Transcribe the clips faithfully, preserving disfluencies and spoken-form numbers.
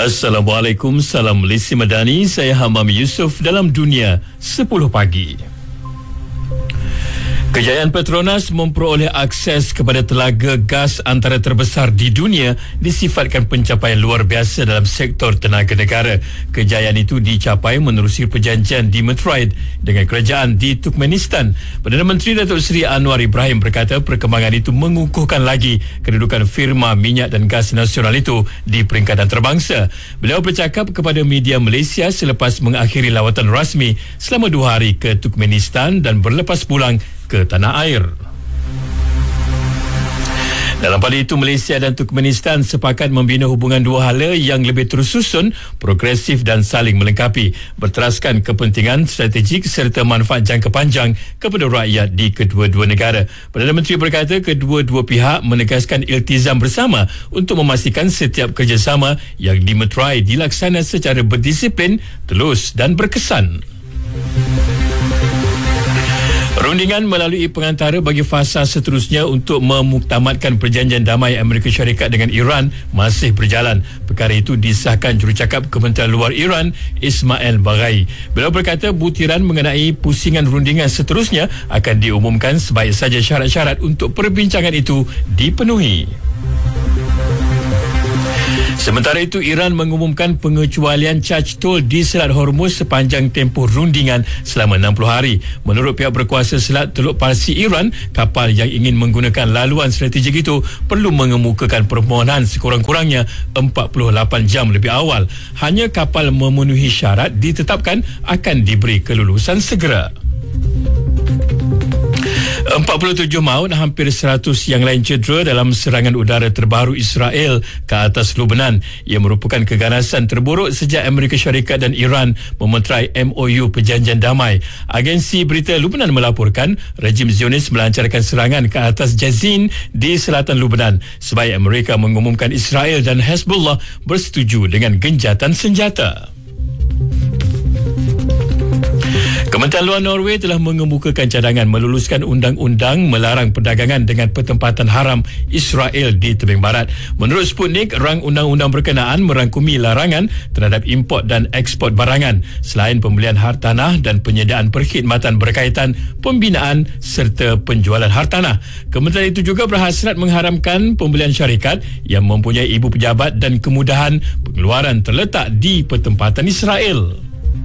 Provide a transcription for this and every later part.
Assalamualaikum, salam Malaysia Madani. Saya Hamam Yusof dalam Dunia sepuluh pagi. Kejayaan Petronas memperoleh akses kepada telaga gas antara terbesar di dunia disifatkan pencapaian luar biasa dalam sektor tenaga negara. Kejayaan itu dicapai menerusi perjanjian di Detroit dengan kerajaan di Turkmenistan. Perdana Menteri Datuk Seri Anwar Ibrahim berkata perkembangan itu mengukuhkan lagi kedudukan firma minyak dan gas nasional itu di peringkat antarabangsa. Beliau bercakap kepada media Malaysia selepas mengakhiri lawatan rasmi selama dua hari ke Turkmenistan dan berlepas pulang ke tanah air. Dalam pada itu, Malaysia dan Turkmenistan sepakat membina hubungan dua hala yang lebih tersusun, progresif dan saling melengkapi, berteraskan kepentingan strategik serta manfaat jangka panjang kepada rakyat di kedua-dua negara. Perdana Menteri berkata kedua-dua pihak menegaskan iltizam bersama untuk memastikan setiap kerjasama yang dimeterai dilaksana secara berdisiplin, telus dan berkesan. Rundingan melalui pengantara bagi fasa seterusnya untuk memuktamadkan perjanjian damai Amerika Syarikat dengan Iran masih berjalan. Perkara itu disahkan jurucakap Kementerian Luar Iran, Ismail Baghai. Beliau berkata butiran mengenai pusingan rundingan seterusnya akan diumumkan sebaik saja syarat-syarat untuk perbincangan itu dipenuhi. Sementara itu, Iran mengumumkan pengecualian caj tol di Selat Hormuz sepanjang tempoh rundingan selama enam puluh hari. Menurut pihak berkuasa Selat Teluk Parsi Iran, kapal yang ingin menggunakan laluan strategik itu perlu mengemukakan permohonan sekurang-kurangnya empat puluh lapan jam lebih awal. Hanya kapal memenuhi syarat ditetapkan akan diberi kelulusan segera. empat puluh tujuh maut, hampir seratus yang lain cedera dalam serangan udara terbaru Israel ke atas Lebanon. Ia merupakan keganasan terburuk sejak Amerika Syarikat dan Iran memeterai M O U perjanjian damai. Agensi berita Lebanon melaporkan rejim Zionis melancarkan serangan ke atas Jazin di selatan Lebanon sebaik Amerika mengumumkan Israel dan Hezbollah bersetuju dengan genjatan senjata. Kementerian Luar Norway telah mengemukakan cadangan meluluskan undang-undang melarang perdagangan dengan pertempatan haram Israel di tebing barat. Menurut Sputnik, rang undang-undang berkenaan merangkumi larangan terhadap import dan ekspor barangan selain pembelian hartanah dan penyediaan perkhidmatan berkaitan pembinaan serta penjualan hartanah. Kementerian itu juga berhasrat mengharamkan pembelian syarikat yang mempunyai ibu pejabat dan kemudahan pengeluaran terletak di pertempatan Israel.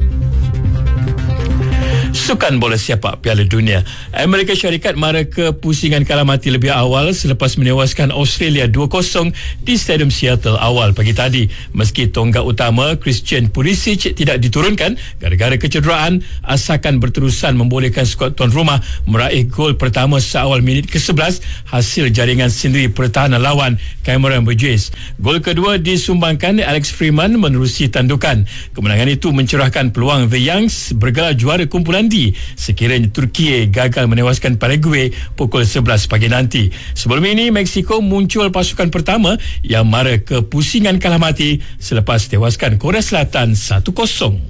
Sukan bola sepak Piala Dunia. Amerika Syarikat mara ke pusingan kalah mati lebih awal selepas menewaskan Australia dua kosong di Stadium Seattle awal pagi tadi. Meski tonggak utama Christian Pulisic tidak diturunkan gara-gara kecederaan, asakan berterusan membolehkan skuad tuan rumah meraih gol pertama seawal minit ke sebelas hasil jaringan sendiri pertahanan lawan Cameron Burgess. Gol kedua disumbangkan Alex Freeman menerusi tandukan. Kemenangan itu mencerahkan peluang The Youngs bergelar juara kumpulan D sekiranya Turki gagal menewaskan Paraguay pukul sebelas pagi nanti. Sebelum ini, Mexico muncul pasukan pertama yang mara ke pusingan kalah mati selepas tewaskan Korea Selatan satu kosong.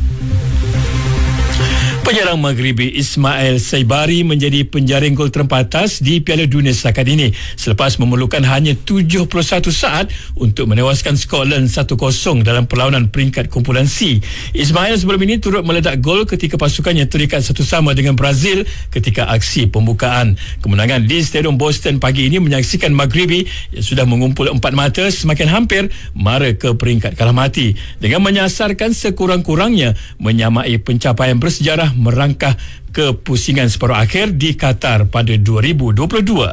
Penyerang Maghribi Ismail Saibari menjadi penjaring gol terempatas di Piala Dunia setakat ini selepas memerlukan hanya tujuh puluh satu saat untuk menewaskan Scotland satu kosong dalam perlawanan peringkat kumpulan C. Ismail sebelum ini turut meledak gol ketika pasukannya terikat satu sama dengan Brazil ketika aksi pembukaan. Kemenangan di Stadium Boston pagi ini menyaksikan Maghribi yang sudah mengumpul empat mata semakin hampir mara ke peringkat kalah mati dengan menyasarkan sekurang-kurangnya menyamai pencapaian bersejarah merangkah ke pusingan separuh akhir di Qatar pada dua ribu dua puluh dua.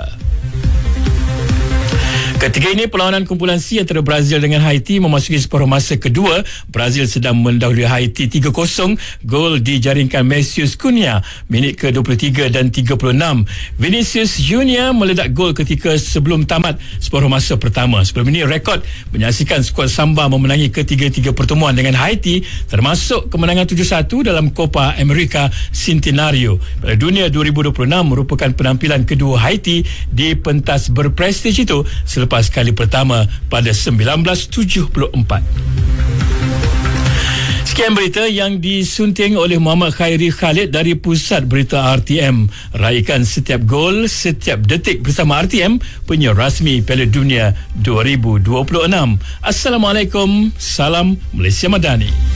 Ketika ini perlawanan kumpulan C antara Brazil dengan Haiti memasuki separuh masa kedua. Brazil sedang mendahului Haiti tiga kosong. Gol dijaringkan Mesius Cunha minit ke dua puluh tiga dan tiga puluh enam. Vinicius Junior meledak gol ketika sebelum tamat separuh masa pertama. Sebelum ini rekod menyaksikan skuad Samba memenangi ketiga-tiga pertemuan dengan Haiti termasuk kemenangan tujuh satu dalam Copa America Centenario. Pada Dunia dua ribu dua puluh enam merupakan penampilan kedua Haiti di pentas berprestij itu selepas kali pertama pada seribu sembilan ratus tujuh puluh empat. Sekian berita yang disunting oleh Muhammad Khairi Khalid dari Pusat Berita R T M. Raikan setiap gol, setiap detik bersama R T M, penyiar rasmi Piala Dunia dua ribu dua puluh enam. Assalamualaikum, salam Malaysia Madani.